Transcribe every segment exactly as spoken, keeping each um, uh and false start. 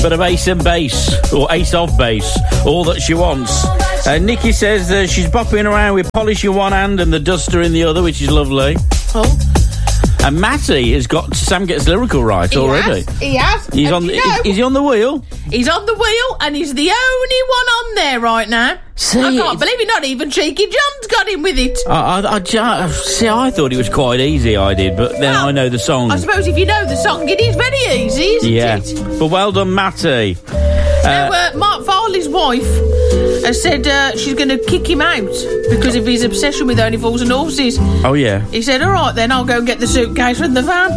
bit of ace and base, or ace of base, all that she wants. Uh, Nikki says uh, she's bopping around with polish in one hand and the duster in the other, which is lovely. Oh. And Matty has got Sam Gets Lyrical right He already. Has. He has. He's and on. You The, know, is, is he on the wheel? He's on the wheel, and he's the only one on there right now. See, I can't believe it. Not even Cheeky John's got him with it. I, I, I, I, see, I thought it was quite easy, I did, but then Well, I know the song. I suppose if you know the song, it is very easy, isn't yeah. it? But well done, Matty. Now, uh, Mark Farley's wife has said uh, she's going to kick him out because of his obsession with Only Fools and Horses. Oh, yeah. He said, all right, then I'll go and get the suitcase from the van.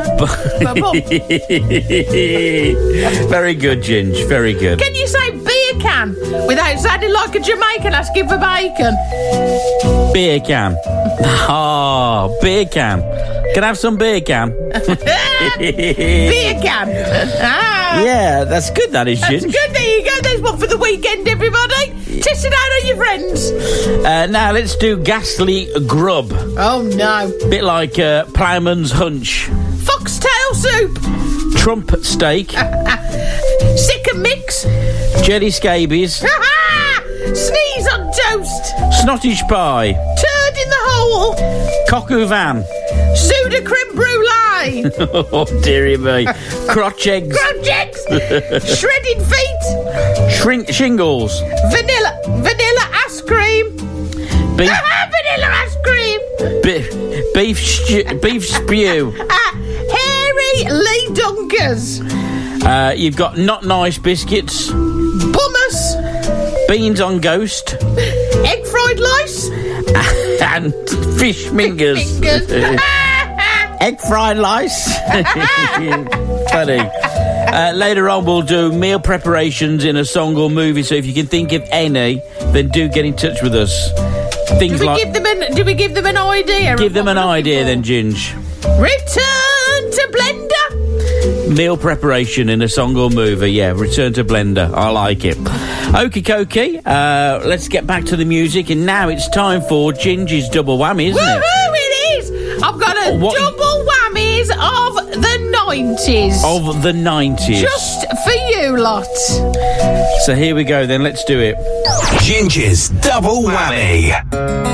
Very good, Ginge, very good. Can you say beer can without sounding like a Jamaican asking for bacon? Beer can. Oh, beer can. Can I have some beer can? Beer can. Ah. Yeah, that's good, that is, That's Ginge. good. There you go. There's one for the weekend, everybody. Test it out on your friends. Uh, now, let's do Ghastly Grub. Oh, no. Bit like uh, Ploughman's Hunch. Foxtail soup. Trump steak. Sick and mix. Jelly scabies. Sneeze on toast. Snottage pie. Turd in the hole. Cock au vin. Soda creme brulee. Oh, dearie me. Crotch eggs. Crunch eggs. Shredded feet. Shrink shingles. Vanilla. Vanilla ice cream. Beef, Vanilla ice cream. bi- beef, stu- beef spew. Ah, hairy Lee Dunkers. Uh, you've got not nice biscuits. Hummus. Beans on ghost. Egg fried lice. And fish fingers. Fingers. Egg fried lice. Funny. Uh, later on, we'll do meal preparations in a song or movie. So if you can think of any, then do get in touch with us. Things Do we like give them an? Do we give them an idea? give of them what an we're looking idea, for? then, Ginge. Return to Blender. Meal preparation in a song or movie. Yeah, return to Blender. I like it. Okie dokie. Uh, let's get back to the music, and now it's time for Ginger's double whammy, isn't Woohoo! it? It is. I've got a What- double whammies of the nineties. Of the nineties. Just for you lot. So here we go then, let's do it. Ginger's double whammy.